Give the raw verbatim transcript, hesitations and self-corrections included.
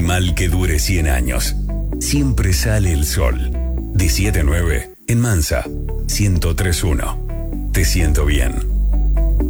mal que dure cien años. Siempre sale el sol. De siete a nueve, en Mansa, ciento tres punto uno. Te siento bien.